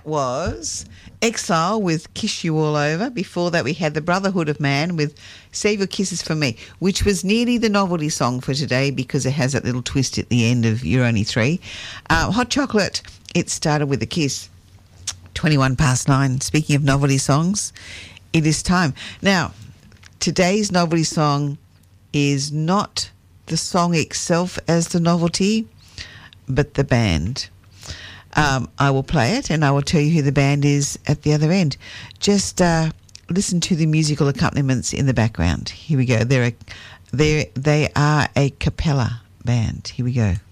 that was Exile with Kiss You All Over. Before that, we had The Brotherhood of Man with Save Your Kisses for Me, which was nearly the novelty song for today because it has that little twist at the end of You're Only Three. Hot Chocolate, It Started With a Kiss. 9:21. Speaking of novelty songs, it is time. Now, today's novelty song is not the song itself as the novelty, but the band. I will play it and I will tell you who the band is at the other end. Just listen to the musical accompaniments in the background. Here we go. They are a cappella band. Here we go.